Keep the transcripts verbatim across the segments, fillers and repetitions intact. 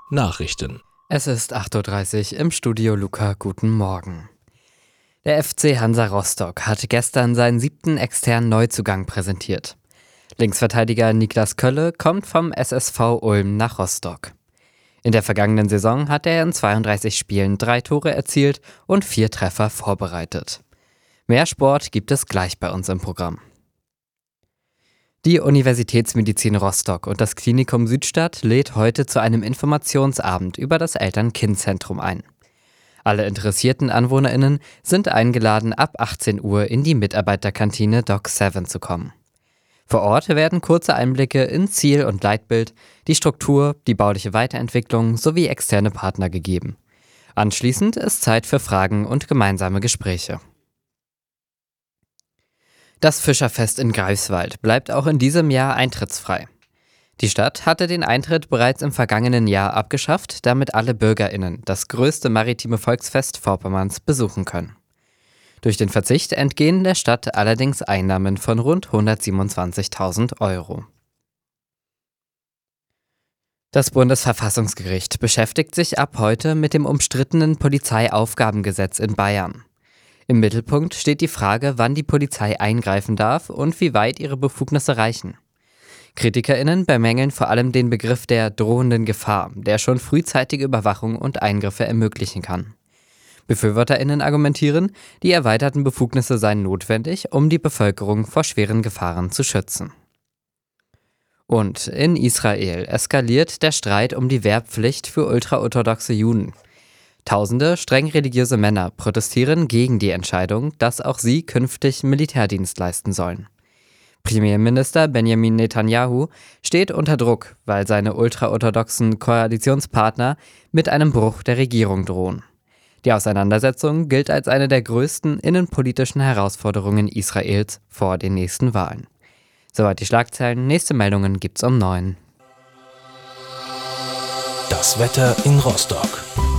Nachrichten. Es ist acht Uhr dreißig im Studio Luca, guten Morgen. Der F C Hansa Rostock hat gestern seinen siebten externen Neuzugang präsentiert. Linksverteidiger Niklas Kölle kommt vom S S V Ulm nach Rostock. In der vergangenen Saison hat er in zweiunddreißig Spielen drei Tore erzielt und vier Treffer vorbereitet. Mehr Sport gibt es gleich bei uns im Programm. Die Universitätsmedizin Rostock und das Klinikum Südstadt lädt heute zu einem Informationsabend über das Eltern-Kind-Zentrum ein. Alle interessierten AnwohnerInnen sind eingeladen, ab achtzehn Uhr in die Mitarbeiterkantine Doc sieben zu kommen. Vor Ort werden kurze Einblicke in Ziel und Leitbild, die Struktur, die bauliche Weiterentwicklung sowie externe Partner gegeben. Anschließend ist Zeit für Fragen und gemeinsame Gespräche. Das Fischerfest in Greifswald bleibt auch in diesem Jahr eintrittsfrei. Die Stadt hatte den Eintritt bereits im vergangenen Jahr abgeschafft, damit alle BürgerInnen das größte maritime Volksfest Vorpommerns besuchen können. Durch den Verzicht entgehen der Stadt allerdings Einnahmen von rund hundertsiebenundzwanzigtausend Euro. Das Bundesverfassungsgericht beschäftigt sich ab heute mit dem umstrittenen Polizeiaufgabengesetz in Bayern. Im Mittelpunkt steht die Frage, wann die Polizei eingreifen darf und wie weit ihre Befugnisse reichen. KritikerInnen bemängeln vor allem den Begriff der drohenden Gefahr, der schon frühzeitige Überwachung und Eingriffe ermöglichen kann. BefürworterInnen argumentieren, die erweiterten Befugnisse seien notwendig, um die Bevölkerung vor schweren Gefahren zu schützen. Und in Israel eskaliert der Streit um die Wehrpflicht für ultraorthodoxe Juden. Tausende streng religiöse Männer protestieren gegen die Entscheidung, dass auch sie künftig Militärdienst leisten sollen. Premierminister Benjamin Netanyahu steht unter Druck, weil seine ultraorthodoxen Koalitionspartner mit einem Bruch der Regierung drohen. Die Auseinandersetzung gilt als eine der größten innenpolitischen Herausforderungen Israels vor den nächsten Wahlen. Soweit die Schlagzeilen, nächste Meldungen gibt's um neun. Das Wetter in Rostock.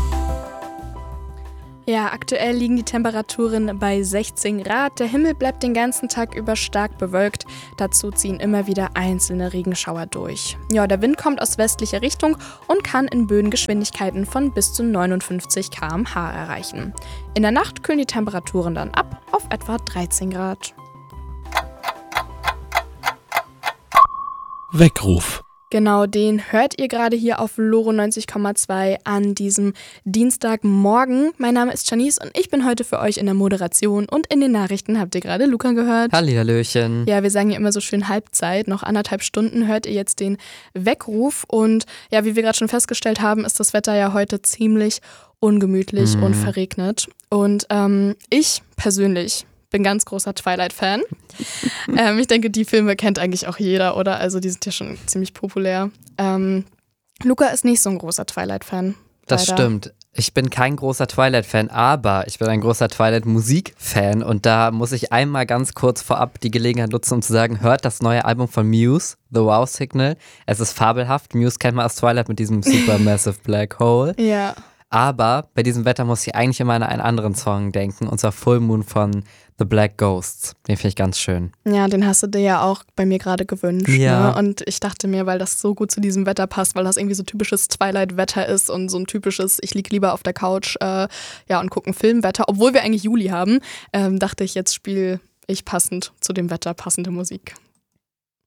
Ja, aktuell liegen die Temperaturen bei sechzehn Grad. Der Himmel bleibt den ganzen Tag über stark bewölkt. Dazu ziehen immer wieder einzelne Regenschauer durch. Ja, der Wind kommt aus westlicher Richtung und kann in Böengeschwindigkeiten von bis zu neunundfünfzig Kilometer pro Stunde erreichen. In der Nacht kühlen die Temperaturen dann ab auf etwa dreizehn Grad. Weckruf. Genau, den hört ihr gerade hier auf Loro neunzig Komma zwei an diesem Dienstagmorgen. Mein Name ist Janice und ich bin heute für euch in der Moderation und in den Nachrichten habt ihr gerade Luca gehört. Hallihallöchen. Ja, wir sagen ja immer so schön Halbzeit, noch anderthalb Stunden hört ihr jetzt den Weckruf und ja, wie wir gerade schon festgestellt haben, ist das Wetter ja heute ziemlich ungemütlich mm. und verregnet und ähm, ich persönlich bin ganz großer Twilight-Fan. ähm, ich denke, die Filme kennt eigentlich auch jeder, oder? Also die sind ja schon ziemlich populär. Ähm, Luca ist nicht so ein großer Twilight-Fan. Das leider. Stimmt. Ich bin kein großer Twilight-Fan, aber ich bin ein großer Twilight-Musik-Fan und da muss ich einmal ganz kurz vorab die Gelegenheit nutzen, um zu sagen, hört das neue Album von Muse, The Wow Signal. Es ist fabelhaft. Muse kennt man aus Twilight mit diesem Supermassive Black Hole. Ja. Aber bei diesem Wetter muss ich eigentlich immer an einen anderen Song denken, und zwar Full Moon von The Black Ghosts. Den finde ich ganz schön. Ja, den hast du dir ja auch bei mir gerade gewünscht. Ja. Ne? Und ich dachte mir, weil das so gut zu diesem Wetter passt, weil das irgendwie so typisches Twilight-Wetter ist und so ein typisches, ich liege lieber auf der Couch äh, ja, und gucke einen Filmwetter, obwohl wir eigentlich Juli haben, ähm, dachte ich, jetzt spiele ich passend zu dem Wetter passende Musik.